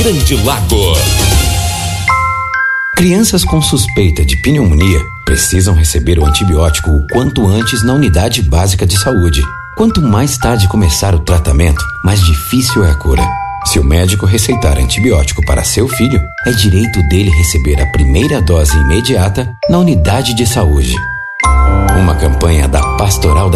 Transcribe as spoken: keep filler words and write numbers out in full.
Grande Lago. Crianças com suspeita de pneumonia precisam receber o antibiótico o quanto antes na unidade básica de saúde. Quanto mais tarde começar o tratamento, mais difícil é a cura. Se o médico receitar antibiótico para seu filho, é direito dele receber a primeira dose imediata na unidade de saúde. Uma campanha da Pastoral da